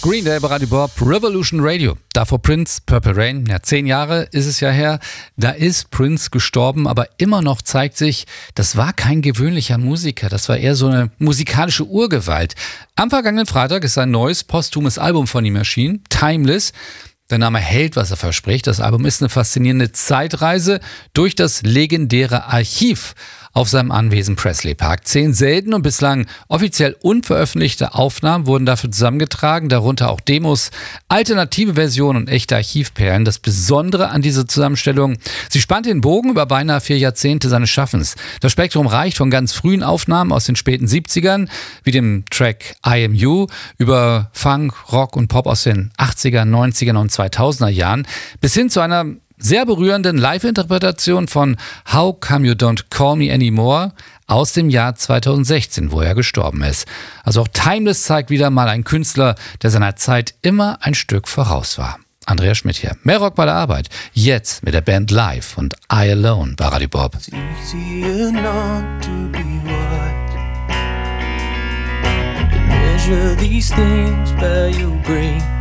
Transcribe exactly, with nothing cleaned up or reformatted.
Green Day bei Radio Bob, Revolution Radio. Davor Prince, Purple Rain. Ja, zehn Jahre ist es ja her. Da ist Prince gestorben, aber immer noch zeigt sich, das war kein gewöhnlicher Musiker. Das war eher so eine musikalische Urgewalt. Am vergangenen Freitag ist ein neues posthumes Album von ihm erschienen, Timeless. Der Name hält, was er verspricht. Das Album ist eine faszinierende Zeitreise durch das legendäre Archiv auf seinem Anwesen Presley Park. Zehn selten und bislang offiziell unveröffentlichte Aufnahmen wurden dafür zusammengetragen, darunter auch Demos, alternative Versionen und echte Archivperlen. Das Besondere an dieser Zusammenstellung, sie spannt den Bogen über beinahe vier Jahrzehnte seines Schaffens. Das Spektrum reicht von ganz frühen Aufnahmen aus den späten siebzigern, wie dem Track I Am You, über Funk, Rock und Pop aus den achtzigern, neunzigern und zweitausender Jahren, bis hin zu einer sehr berührenden Live-Interpretation von How Come You Don't Call Me Anymore aus dem Jahr zweitausendsechzehn, wo er gestorben ist. Also auch Timeless zeigt wieder mal einen Künstler, der seiner Zeit immer ein Stück voraus war. Andreas Schmidt hier. Mehr Rock bei der Arbeit. Jetzt mit der Band Live und I Alone bei Radio Bob. It's easier not to be right. Measure these things by your brain.